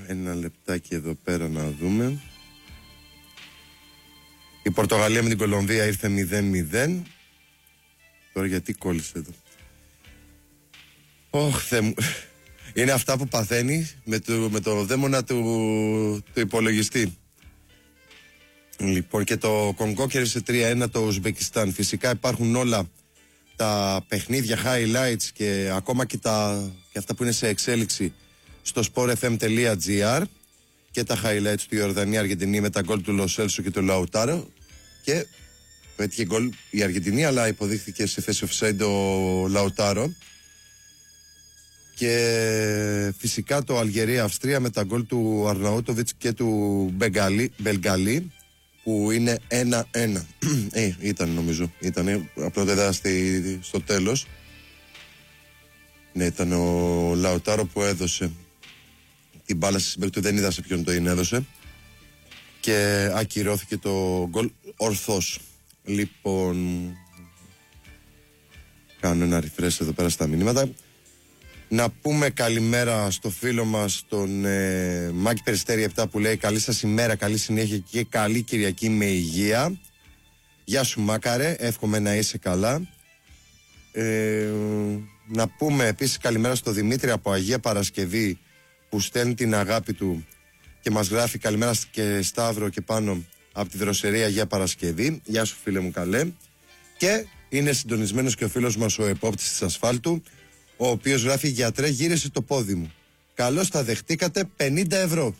ένα λεπτάκι εδώ πέρα να δούμε. Η Πορτογαλία με την Κολομβία ήρθε 0-0. Τώρα γιατί κόλλησε εδώ? Θεέ μου. Είναι αυτά που παθαίνει με το δαίμονα του υπολογιστή. Λοιπόν, και το Κονγκό κέρδισε 3-1 το Ουσμπεκιστάν. Φυσικά υπάρχουν όλα τα παιχνίδια, highlights και ακόμα και αυτά που είναι σε εξέλιξη στο sportfm.gr και τα highlights του Ιορδανία-Αργεντινή με τα γκολ του Λοσέλσο και του Λαουτάρο. Και πέτυχε γκολ η Αργεντινή, αλλά υποδείχθηκε σε θέση offside ο Λαουτάρο. Και φυσικά το Αλγερία-Αυστρία με τα γκολ του Αρναούτοβιτς και του Μπελγκαλί, που είναι 1-1. Ήταν, νομίζω. Ήταν, απλά δεν είδα στο τέλος. Ναι, ήταν ο Λαουτάρο που έδωσε την μπάλα στη συμπέριξη του, δεν είδα σε ποιον το έδωσε. Και ακυρώθηκε το γκολ ορθώς. Λοιπόν, κάνω ένα refresh εδώ πέρα στα μηνύματα. Να πούμε καλημέρα στο φίλο μας τον Μάκη Περιστέρη 7 που λέει καλή σας ημέρα, καλή συνέχεια και καλή Κυριακή με υγεία. Γεια σου Μάκαρε, εύχομαι να είσαι καλά. Να πούμε επίσης καλημέρα στο Δημήτρη από Αγία Παρασκευή που στέλνει την αγάπη του και μας γράφει καλημέρα και Σταύρο και πάνω από τη δροσερή Αγία Παρασκευή. Γεια σου φίλε μου καλέ. Και είναι συντονισμένος και ο φίλος μας ο επόπτης της ασφάλτου, ο οποίος γράφει γιατρέ γύρισε το πόδι μου. Καλώς τα δεχτήκατε, 50 ευρώ.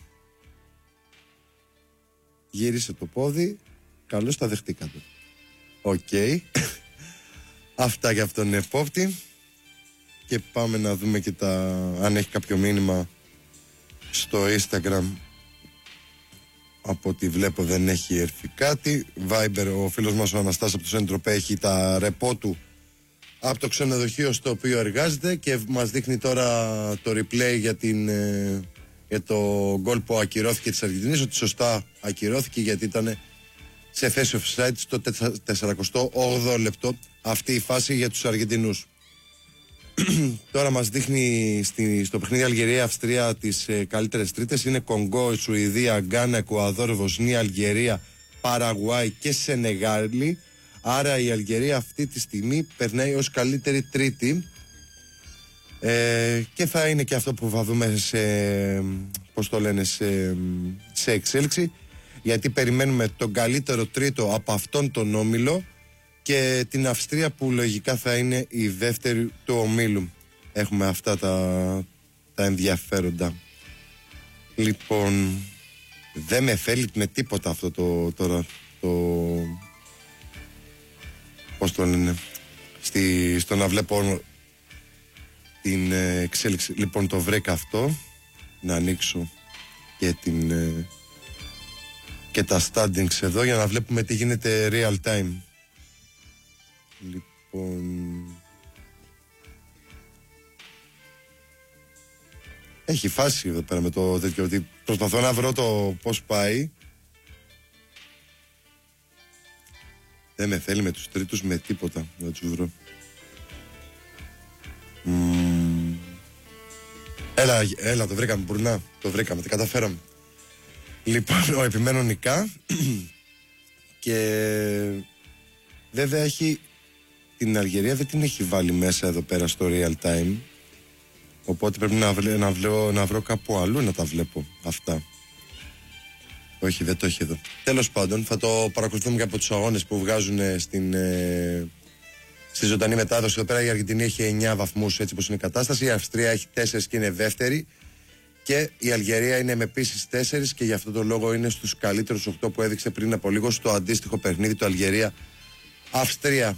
Γύρισε το πόδι, καλώς τα δεχτήκατε. Οκ. Αυτά για αυτόν τον επόπτη. Και πάμε να δούμε και αν έχει κάποιο μήνυμα στο Instagram. Από ό,τι βλέπω δεν έχει έρθει κάτι. Viber, ο φίλος μας ο Αναστάς από το Σέντροπε έχει τα ρεπό του από το ξενοδοχείο στο οποίο εργάζεται και μας δείχνει τώρα το replay για το γκολ που ακυρώθηκε της Αργεντινής, ότι σωστά ακυρώθηκε γιατί ήταν σε θέση offside στο 48ο λεπτό αυτή η φάση για τους Αργεντινούς. Τώρα μας δείχνει στο παιχνίδι Αλγερία-Αυστρία τις καλύτερες τρίτες. Είναι Κονγκό, Σουηδία, Γκάνα, Εκουαδόρ, Βοσνία, Αλγερία, Παραγουάη και Σενεγάλη. Άρα η Αλγερία αυτή τη στιγμή περνάει ως καλύτερη τρίτη και θα είναι και αυτό που θα δούμε σε εξέλιξη, γιατί περιμένουμε τον καλύτερο τρίτο από αυτόν τον όμιλο και την Αυστρία που λογικά θα είναι η δεύτερη του ομίλου. Έχουμε αυτά τα ενδιαφέροντα. Λοιπόν, δεν με φέλει με τίποτα αυτό τώρα πώς το λένε, στο να βλέπω την εξέλιξη. Λοιπόν, το βρήκα αυτό, να ανοίξω και τα standings εδώ για να βλέπουμε τι γίνεται real time. Λοιπόν, έχει φάση εδώ πέρα με το τέτοιο, ότι προσπαθώ να βρω το πώς πάει. Δεν με θέλει με τους τρίτους με τίποτα να τους βρω. Έλα, το βρήκαμε μπουρνά. Το βρήκαμε, το καταφέραμε. Λοιπόν, ο επιμένων νικά. Και βέβαια έχει την Αλγερία, δεν την έχει βάλει μέσα εδώ πέρα στο real time. Οπότε πρέπει να βρω κάπου αλλού να τα βλέπω αυτά. Όχι, δεν το έχει εδώ. Τέλος πάντων, θα το παρακολουθούμε και από τους αγώνες που βγάζουν στη ζωντανή μετάδοση. Εδώ πέρα η Αργεντινή έχει 9 βαθμούς, έτσι όπως είναι η κατάσταση. Η Αυστρία έχει 4 και είναι δεύτερη. Και η Αλγερία είναι με επίσης 4 και γι' αυτό το λόγο είναι στους καλύτερους 8 που έδειξε πριν από λίγο στο αντίστοιχο παιχνίδι του Αλγερία-Αυστρία.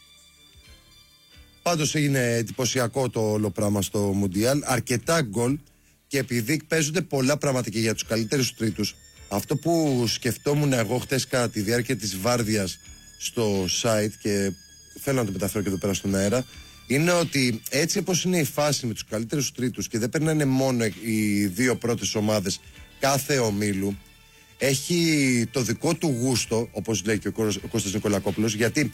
Πάντως έγινε εντυπωσιακό το όλο πράγμα στο Μουντιάλ. Αρκετά γκολ και επειδή παίζονται πολλά πράγματα και για τους καλύτερους τρίτους. Αυτό που σκεφτόμουν εγώ χτες κατά τη διάρκεια της βάρδιας στο site και θέλω να το μεταφέρω και εδώ πέρα στον αέρα, είναι ότι έτσι όπως είναι η φάση με τους καλύτερους τρίτους και δεν περνάνε μόνο οι δύο πρώτες ομάδες κάθε ομίλου, έχει το δικό του γούστο, όπως λέει και ο Κώστας Νικολακόπουλος, γιατί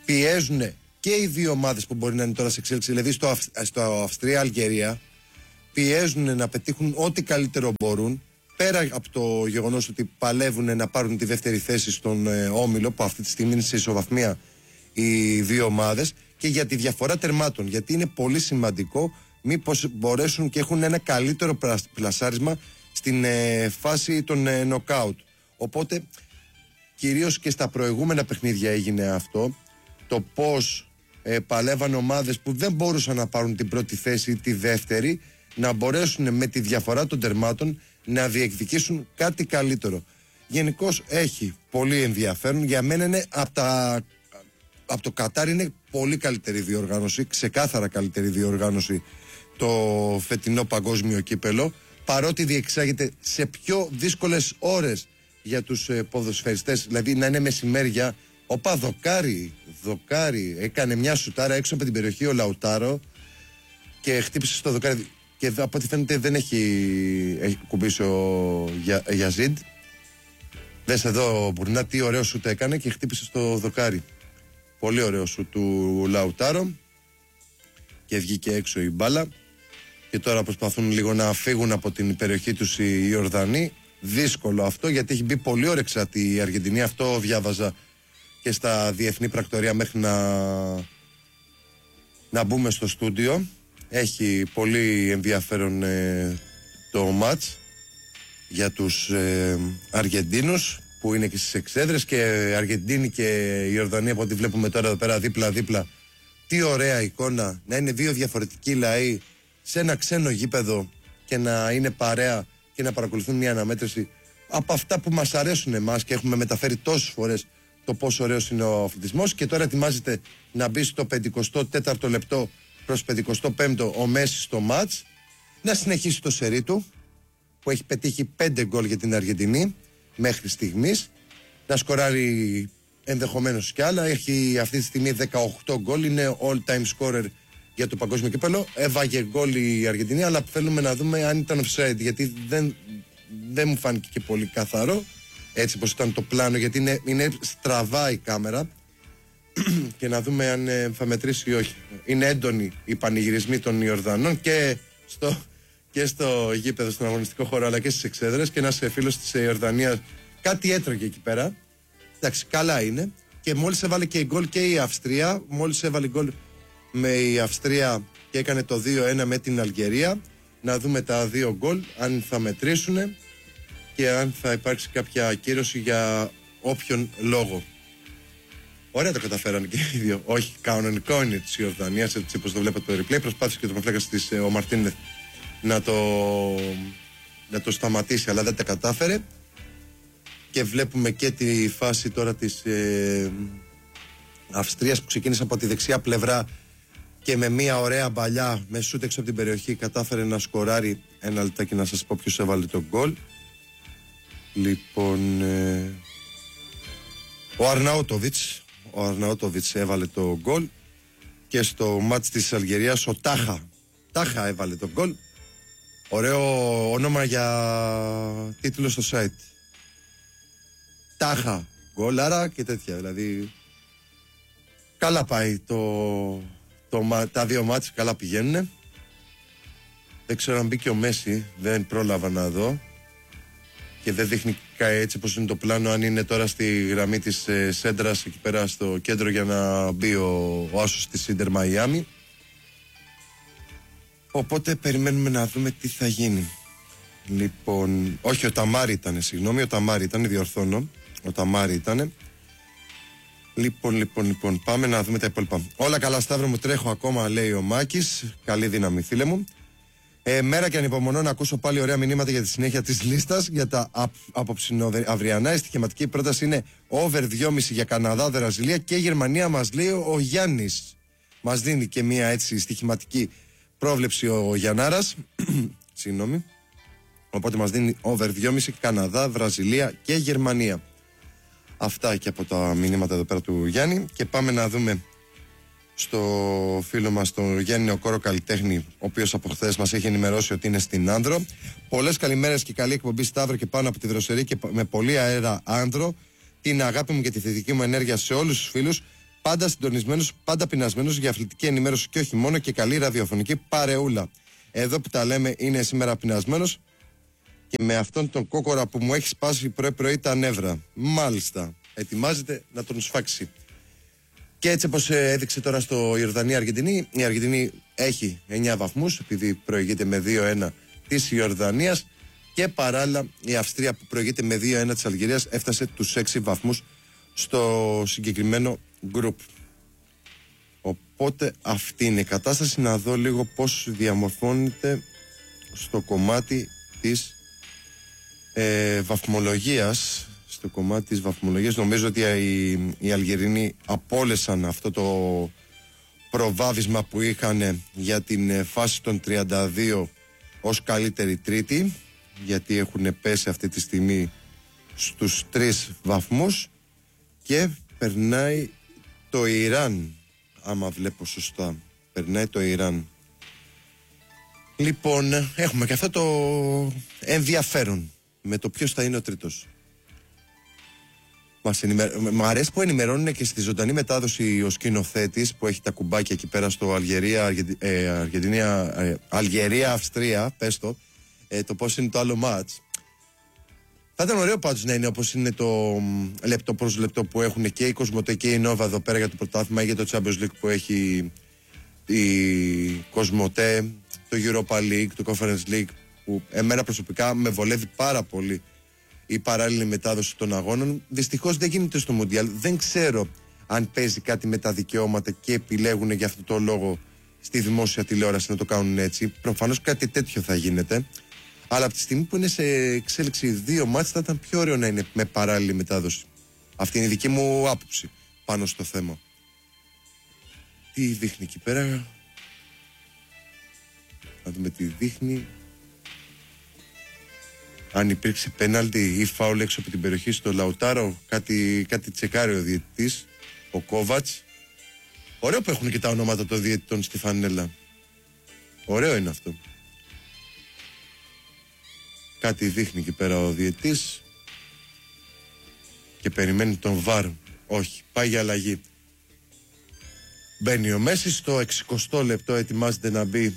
πιέζουν και οι δύο ομάδες που μπορεί να είναι τώρα σε εξέλιξη, δηλαδή στο Αυστρία-Αλγερία πιέζουν να πετύχουν ό,τι καλύτερο μπορούν, πέρα από το γεγονός ότι παλεύουν να πάρουν τη δεύτερη θέση στον όμιλο, που αυτή τη στιγμή είναι σε ισοβαθμία οι δύο ομάδες, και για τη διαφορά τερμάτων, γιατί είναι πολύ σημαντικό μήπως μπορέσουν και έχουν ένα καλύτερο πλασάρισμα στην φάση των νοκάουτ. Οπότε κυρίως και στα προηγούμενα παιχνίδια έγινε αυτό, το πώς παλεύαν ομάδες που δεν μπορούσαν να πάρουν την πρώτη θέση ή τη δεύτερη, να μπορέσουν με τη διαφορά των τερμάτων να διεκδικήσουν κάτι καλύτερο. Γενικώς έχει πολύ ενδιαφέρον. Για μένα είναι από το Κατάρ είναι πολύ καλύτερη διοργάνωση, ξεκάθαρα καλύτερη διοργάνωση το φετινό παγκόσμιο κύπελο, παρότι διεξάγεται σε πιο δύσκολες ώρες για τους ποδοσφαιριστές, δηλαδή να είναι μεσημέρια. Οπα δοκάρι έκανε μια σουτάρα έξω από την περιοχή ο Λαουτάρο και χτύπησε στο δοκάρι, και από ό,τι φαίνεται δεν έχει κουμπίσει ο Γιαζίντ. Δες εδώ Μπουρνά τι ωραίο σουτ έκανε και χτύπησε στο δοκάρι. Πολύ ωραίο σουτ του Λαουτάρο και βγήκε έξω η μπάλα, και τώρα προσπαθούν λίγο να φύγουν από την περιοχή τους οι Ιορδανοί. Δύσκολο αυτό, γιατί έχει μπει πολύ όρεξα η Αργεντινή. Αυτό διάβαζα και στα διεθνή πρακτορία μέχρι να μπούμε στο στούντιο. Έχει πολύ ενδιαφέρον το μάτς για τους Αργεντίνους που είναι και στις εξέδρες, και Αργεντίνη και η Ιορδανία, από ό,τι βλέπουμε τώρα εδώ πέρα δίπλα-δίπλα. Τι ωραία εικόνα να είναι δύο διαφορετικοί λαοί σε ένα ξένο γήπεδο και να είναι παρέα και να παρακολουθούν μια αναμέτρηση από αυτά που μας αρέσουν εμάς και έχουμε μεταφέρει τόσες φορές το πόσο ωραίος είναι ο αθλητισμός. Και τώρα ετοιμάζεται να μπει στο 54ο λεπτό προς 55ο ο Μέση στο μάτς, να συνεχίσει το σερί του που έχει πετύχει 5 γκολ για την Αργεντινή μέχρι στιγμής, να σκοράρει ενδεχομένως κι άλλα. Έχει αυτή τη στιγμή 18 γκολ, είναι all time scorer για το παγκόσμιο κύπελο. Έβαγε γκολ η Αργεντινή, αλλά θέλουμε να δούμε αν ήταν offside, γιατί δεν μου φάνηκε και πολύ καθαρό έτσι πως ήταν το πλάνο, γιατί είναι στραβά η κάμερα και να δούμε αν θα μετρήσει ή όχι. Είναι έντονοι οι πανηγυρισμοί των Ιορδανών και στο γήπεδο, στον αγωνιστικό χώρο, αλλά και στις εξέδρες, και ένας φίλος της Ιορδανίας κάτι έτρωγε εκεί πέρα. Εντάξει, καλά είναι. Και μόλις έβαλε και γκολ και η Αυστρία, μόλις έβαλε γκολ με η Αυστρία και έκανε το 2-1 με την Αλγερία. Να δούμε τα δύο γκολ, αν θα μετρήσουν και αν θα υπάρξει κάποια ακύρωση για όποιον λόγο. Ωραία το καταφέρανε και οι δύο. Όχι, κανονικό είναι της Ιορδανίας, έτσι όπως το βλέπω το replay. Προσπάθησε και το μαφλέκας της ο Μαρτίνεθ να το σταματήσει, αλλά δεν τα κατάφερε. Και βλέπουμε και τη φάση τώρα της Αυστρίας, που ξεκίνησε από τη δεξιά πλευρά και με μια ωραία μπαλιά με σούτ έξω από την περιοχή κατάφερε να σκοράρει. Ένα λεπτάκι να σας πω ποιος έβαλε τον γκολ. Λοιπόν, ο Αρναούτοβιτς έβαλε το γκολ, και στο μάτς της Αλγερίας ο Τάχα έβαλε το γκολ. Ωραίο όνομα για τίτλο στο site. Τάχα γκολ, άρα και τέτοια. Δηλαδή καλά πάει τα δύο μάτς, καλά πηγαίνουν. Δεν ξέρω αν μπήκε ο Μέση, δεν πρόλαβα να δω και δεν δείχνει έτσι πως είναι το πλάνο, αν είναι τώρα στη γραμμή της σέντρας εκεί πέρα στο κέντρο για να μπει ο άσος της Ίντερ Μαϊάμι. Οπότε περιμένουμε να δούμε τι θα γίνει. Λοιπόν, όχι, ο Ταμάρι ήταν, διορθώνω. Ο Ταμάρι ήταν. Λοιπόν, πάμε να δούμε τα υπόλοιπα. Όλα καλά, Σταύρο μου, τρέχω ακόμα, λέει ο Μάκης. Καλή δύναμη, φίλε μου. Μέρα και ανυπομονώ να ακούσω πάλι ωραία μηνύματα για τη συνέχεια της λίστας. Για τα απόψινο-αυριανά, η στοιχηματική πρόταση είναι over 2,5 για Καναδά, Βραζιλία και Γερμανία, μας λέει ο Γιάννης. Μας δίνει και μια έτσι στοιχηματική πρόβλεψη ο Γιαννάρας. Συγγνώμη. Οπότε μας δίνει over 2,5 Καναδά, Βραζιλία και Γερμανία. Αυτά και από τα μηνύματα εδώ πέρα του Γιάννη. Και πάμε να δούμε στο φίλο μας τον Γιάννη Οκόρο Καλλιτέχνη, ο οποίος από χθες μας έχει ενημερώσει ότι είναι στην Άνδρο. Πολλές καλημέρες και καλή εκπομπή, Σταύρο, και πάνω από τη δροσερή και με πολύ αέρα Άνδρο. Την αγάπη μου και τη θετική μου ενέργεια σε όλους τους φίλους. Πάντα συντονισμένους, πάντα πεινασμένους για αθλητική ενημέρωση και όχι μόνο, και καλή ραδιοφωνική παρεούλα. εδώ που τα λέμε είναι σήμερα πεινασμένος και με αυτόν τον κόκορα που μου έχει σπάσει πρωί-πρωί τα νεύρα. Μάλιστα, ετοιμάζεται να τον σφάξει. Και έτσι όπως έδειξε τώρα στο Ιορδανία-Αργεντινή, η Αργεντινή έχει 9 βαθμούς επειδή προηγείται με 2-1 της Ιορδανίας και παράλληλα η Αυστρία που προηγείται με 2-1 της Αλγερίας έφτασε τους 6 βαθμούς στο συγκεκριμένο γκρουπ. Οπότε αυτή είναι η κατάσταση. Να δω λίγο πώς διαμορφώνεται στο κομμάτι της βαθμολογίας. Στο κομμάτι της βαθμολογίας νομίζω ότι οι Αλγερινοί απόλυσαν αυτό το προβάδισμα που είχαν για την φάση των 32 ως καλύτερη τρίτη, γιατί έχουν πέσει αυτή τη στιγμή στους 3 βαθμούς και περνάει το Ιράν, άμα βλέπω σωστά. Περνάει το Ιράν. Λοιπόν, έχουμε και αυτό το ενδιαφέρον με το ποιος θα είναι ο τρίτος. Μ' αρέσει που ενημερώνουν και στη ζωντανή μετάδοση ο σκηνοθέτης που έχει τα κουμπάκια εκεί πέρα στο Αλγερία-Αυστρία, πες το πώς είναι το άλλο μάτς. Θα ήταν ωραίο πάντως να είναι όπως είναι το λεπτό προς λεπτό που έχουν και η Κοσμοτέ και η Νόβα εδώ πέρα για το πρωτάθλημα ή για το Champions League που έχει η Κοσμοτέ, το Europa League, το Conference League, που εμένα προσωπικά με βολεύει πάρα πολύ η παράλληλη μετάδοση των αγώνων. Δυστυχώς δεν γίνεται στο Μουντιάλ. Δεν ξέρω αν παίζει κάτι με τα δικαιώματα και επιλέγουν για αυτό το λόγο στη δημόσια τηλεόραση να το κάνουν έτσι. Προφανώς κάτι τέτοιο θα γίνεται. Αλλά από τη στιγμή που είναι σε εξέλιξη 2 μάτς θα ήταν πιο ωραίο να είναι με παράλληλη μετάδοση. Αυτή είναι η δική μου άποψη πάνω στο θέμα. Τι δείχνει εκεί πέρα? Να δούμε τι δείχνει. Αν υπήρξε πέναλτι ή φάουλ έξω από την περιοχή στο Λαουτάρο, κάτι τσεκάρει ο διαιτητής, ο Κόβατς. Ωραίο που έχουν και τα ονόματα των διαιτητών στη φανέλα. Ωραίο είναι αυτό. Κάτι δείχνει εκεί πέρα ο διαιτητής και περιμένει τον VAR. Όχι, πάει για αλλαγή. Μπαίνει ο Μέση στο 60 λεπτό, ετοιμάζεται να μπει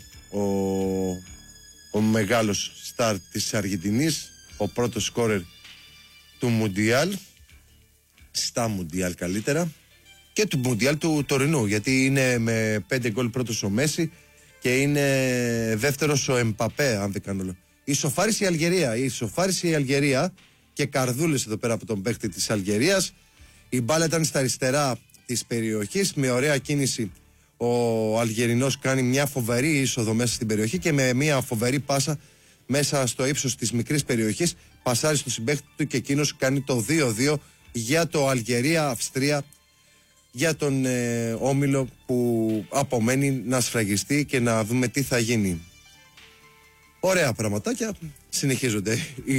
ο μεγάλος στάρ της Αργεντινής, ο πρώτος σκόρερ του Μουντιάλ, στα Μουντιάλ καλύτερα, και του Μουντιάλ του τωρινού, γιατί είναι με 5 γκολ πρώτος ο Μέση και είναι δεύτερος ο Εμπαπέ, αν δεν κάνω. Ισοφάρισε η Αλγερία και καρδούλες εδώ πέρα από τον παίκτη της Αλγερίας. Η μπάλα ήταν στα αριστερά της περιοχής, με ωραία κίνηση ο Αλγερινός κάνει μια φοβερή είσοδο μέσα στην περιοχή και με μια φοβερή πάσα μέσα στο ύψος της μικρής περιοχής πασάρει στο συμπαίχτη του και εκείνος κάνει το 2-2 για το Αλγερία-Αυστρία, για τον όμιλο που απομένει να σφραγιστεί και να δούμε τι θα γίνει. Ωραία πραγματάκια συνεχίζονται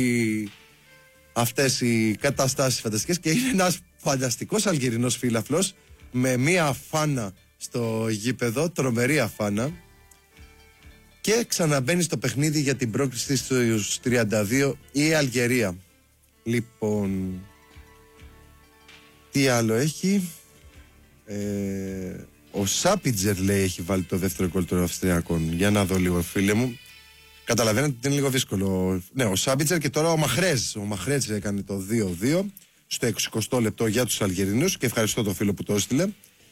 αυτές οι καταστάσεις φανταστικές και είναι ένας φανταστικός Αλγερινός φύλαφλος με μια φάνα στο γήπεδο, τρομερή αφάνα, και ξαναμπαίνει στο παιχνίδι για την πρόκριση στους 32 η Αλγερία. Λοιπόν, τι άλλο έχει? Ο Σάπιτζερ, λέει, έχει βάλει το δεύτερο γκολ των Αυστριακών. Για να δω λίγο, φίλε μου. Καταλαβαίνετε ότι είναι λίγο δύσκολο. Ναι, ο Σάπιτζερ και τώρα ο Μαχρέζ. Ο Μαχρέζ έκανε το 2-2 στο 60 λεπτό για τους Αλγερινούς και ευχαριστώ τον φίλο που το έστειλε.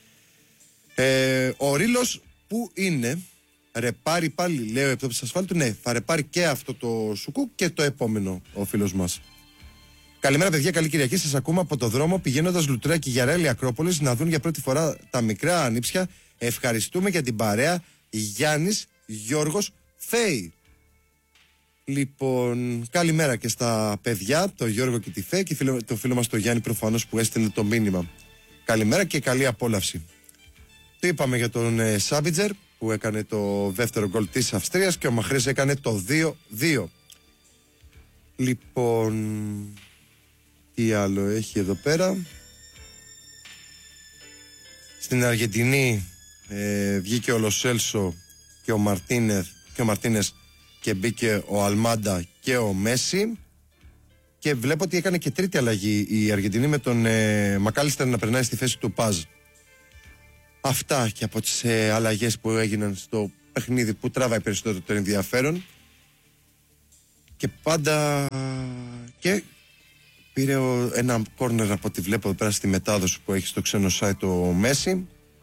Ο Ρήλος που είναι, ρεπάρει πάλι, λέει ο Επτόπης Ασφάλτου. Ναι, θα ρεπάρει και αυτό το σουκού και το επόμενο ο φίλος μας. Καλημέρα, παιδιά, καλή Κυριακή. Σας ακούμε από το δρόμο πηγαίνοντας Λουτράκι, Γιαρέλη, Ακρόπολης να δουν για πρώτη φορά τα μικρά ανήψια. Ευχαριστούμε για την παρέα. Γιάννης, Γιώργος, Φέη. Λοιπόν, καλημέρα και στα παιδιά, το Γιώργο και τη Φέη και το φίλο μας το Γιάννη προφανώς που έστειλε το μήνυμα. Καλημέρα και καλή απόλαυση. Το είπαμε για τον Σάβιτζερ που έκανε το δεύτερο γκολ της Αυστρίας και ο Μαχρές έκανε το 2-2. Λοιπόν, τι άλλο έχει εδώ πέρα? Στην Αργεντινή βγήκε ο Λοσέλσο και ο Μαρτίνες και μπήκε ο Αλμάντα και ο Μέση και βλέπω ότι έκανε και τρίτη αλλαγή η Αργεντινή με τον Μακάλιστερ να περνάει στη θέση του Παζ. Αυτά και από τις αλλαγές που έγιναν στο παιχνίδι που τραβάει περισσότερο το ενδιαφέρον. Και πάντα και πήρε ένα κόρνερ από ό,τι βλέπω εδώ πέρα στη μετάδοση που έχει στο ξένο site το Μέση.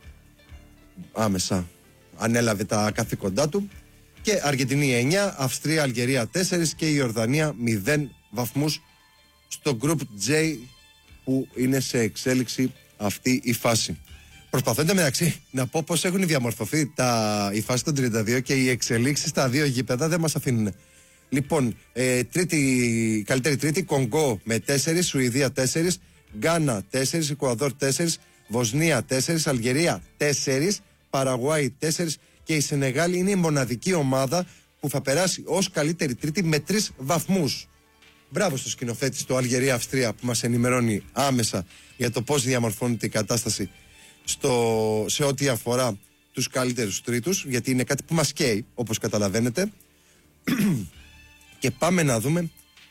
Άμεσα ανέλαβε τα καθήκοντά του. Και Αργεντινή 9, Αυστρία, Αλγερία 4 και η Ιορδανία 0 βαθμούς στο Group J που είναι σε εξέλιξη αυτή η φάση. Προσπαθώ μεταξύ να πω πώς έχουν διαμορφωθεί η φάση των 32 και οι εξελίξεις στα δύο γήπεδα δεν μας αφήνουν. Λοιπόν, καλύτερη τρίτη, Κονγκό με 4, Σουηδία 4, Γκάνα 4, Εκουαδόρ 4, Βοσνία 4, Αλγερία 4, Παραγουάη 4 και η Σενεγάλη είναι η μοναδική ομάδα που θα περάσει ως καλύτερη τρίτη με 3 βαθμούς. Μπράβο στο σκηνοθέτη στο Αλγερία-Αυστρία που μας ενημερώνει άμεσα για το πώς διαμορφώνεται η κατάσταση σε ό,τι αφορά τους καλύτερους τρίτους, γιατί είναι κάτι που μας καίει, όπως καταλαβαίνετε. Και πάμε να δούμε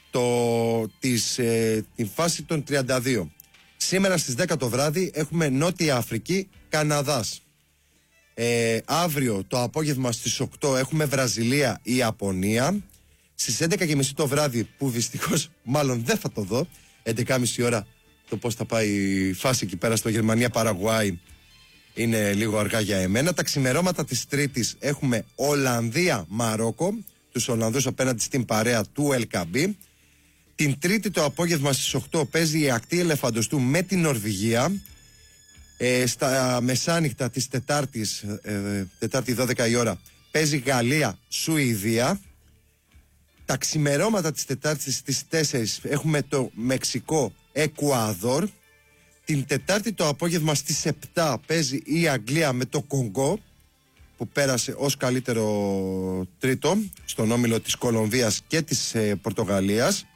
την φάση των 32. Σήμερα στις 10 το βράδυ έχουμε Νότια Αφρική, Καναδάς. Αύριο το απόγευμα στις 8 έχουμε Βραζιλία, Ιαπωνία. Στις 11.30 το βράδυ, που δυστυχώς μάλλον δεν θα το δω, 11.30 ώρα το πώς θα πάει η φάση εκεί πέρα στο Γερμανία-Παραγουάη είναι λίγο αργά για εμένα. Τα ξημερώματα της Τρίτης έχουμε Ολλανδία-Μαρόκο, τους Ολλανδούς απέναντι στην παρέα του Ελκαμπή. Την Τρίτη το απόγευμα στις 8 παίζει η Ακτή Ελεφαντοστού με την Νορβηγία. Στα μεσάνυχτα της Τετάρτης, Τετάρτη 12 η ώρα, παίζει Γαλλία-Σουηδία. Τα ξημερώματα της Τετάρτης στις 4 έχουμε το Μεξικό-Εκουαδόρ. Την Τετάρτη το απόγευμα στις 7 παίζει η Αγγλία με το Κονγκό, που πέρασε ως καλύτερο τρίτο στον όμιλο της Κολομβίας και της Πορτογαλίας.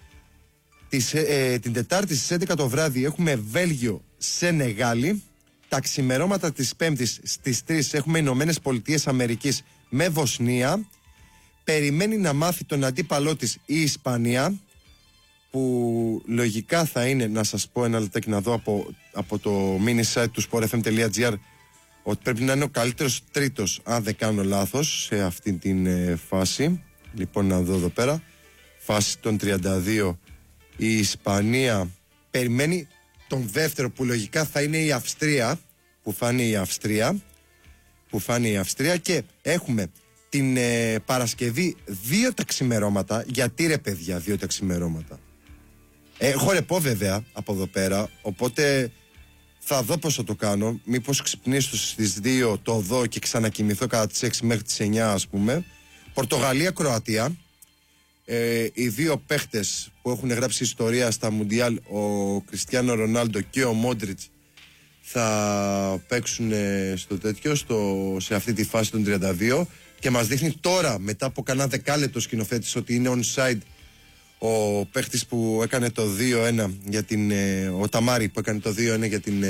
Την Τετάρτη στις 11 το βράδυ έχουμε Βέλγιο-Σενεγάλη. Τα ξημερώματα της Πέμπτης στις 3 έχουμε Ηνωμένες Πολιτείες Αμερικής με Βοσνία. Περιμένει να μάθει τον αντίπαλό της η Ισπανία, που λογικά θα είναι, να σας πω ένα λεπτάκι να δω από το mini site του sportfm.gr, ότι πρέπει να είναι ο καλύτερος τρίτος, αν δεν κάνω λάθος, σε αυτή την φάση. Λοιπόν, να δω εδώ πέρα, φάση των 32, η Ισπανία περιμένει τον δεύτερο, που λογικά θα είναι η Αυστρία, που φάνει η Αυστρία, και έχουμε την Παρασκευή 2 τα ξημερώματα. Γιατί ρε παιδιά 2 τα ξημερώματα? Έχω ρεπό βέβαια από εδώ πέρα, οπότε θα δω πώς θα το κάνω. Μήπως ξυπνήσω στις 2, το δω και ξανακοιμηθώ κατά τις 6 μέχρι τις 9 ας πούμε. Πορτογαλία-Κροατία. Οι δύο παίχτες που έχουν γράψει ιστορία στα Μουντιάλ, ο Κριστιάνο Ρονάλντο και ο Μόντριτς, θα παίξουν σε αυτή τη φάση των 32, και μας δείχνει τώρα μετά από κανένα δεκάλεπτο σκηνοθέτης ότι είναι onside ο παίχτης που έκανε το 2-1 για ο Ταμάρη που έκανε το 2-1 για την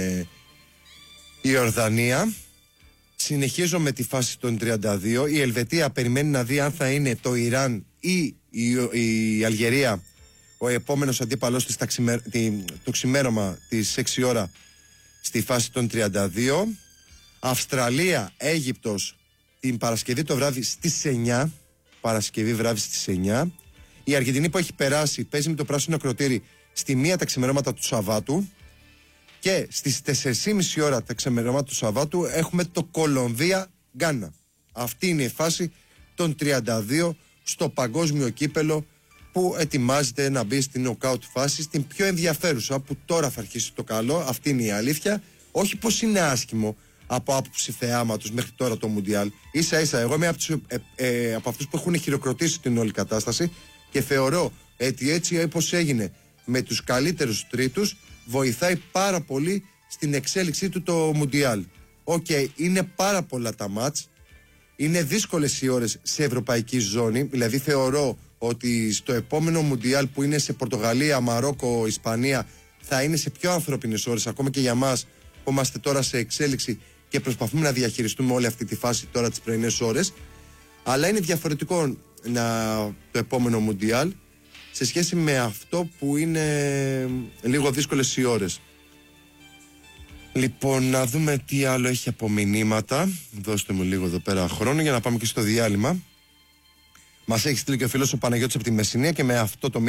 Ιορδανία. Συνεχίζω με τη φάση των 32. Η Ελβετία περιμένει να δει αν θα είναι το Ιράν ή η Αλγερία ο επόμενος αντίπαλος της το ξημέρωμα της 6 ώρα στη φάση των 32. Αυστραλία, Αίγυπτος την Παρασκευή το βράδυ στις 9. Παρασκευή βράδυ στις 9. Η Αργεντινή που έχει περάσει παίζει με το πράσινο ακροτήρι στη 1 τα ξημερώματα του Σαββάτου. Και στις 4.30 ώρα τα ξημερώματα του Σαββάτου έχουμε το Κολομβία-Γκάνα. Αυτή είναι η φάση των 32 στο παγκόσμιο κύπελο που ετοιμάζεται να μπει στην νοκάουτ φάση, στην πιο ενδιαφέρουσα, που τώρα θα αρχίσει το καλό. Αυτή είναι η αλήθεια. Όχι πως είναι άσχημο από άποψη θεάματος μέχρι τώρα το Μουντιάλ. Ίσα ίσα εγώ είμαι από αυτούς που έχουν χειροκροτήσει την όλη κατάσταση και θεωρώ ότι έτσι όπως έγινε με τους καλύτερους τρίτους βοηθάει πάρα πολύ στην εξέλιξή του το Μουντιάλ. Είναι πάρα πολλά τα μάτς, είναι δύσκολες οι ώρες σε ευρωπαϊκή ζώνη, δηλαδή θεωρώ ότι στο επόμενο Μουντιάλ που είναι σε Πορτογαλία, Μαρόκο, Ισπανία θα είναι σε πιο ανθρώπινες ώρες ακόμα και για μας που είμαστε τώρα σε εξέλιξη και προσπαθούμε να διαχειριστούμε όλη αυτή τη φάση τώρα τις πρωινές ώρες, αλλά είναι διαφορετικό το επόμενο Μουντιάλ σε σχέση με αυτό που είναι λίγο δύσκολες οι ώρες. Λοιπόν, να δούμε τι άλλο έχει από μηνύματα. Δώστε μου λίγο εδώ πέρα χρόνο για να πάμε και στο διάλειμμα. Μας έχει στείλει και ο φίλος ο Παναγιώτης από τη Μεσσηνία και με αυτό το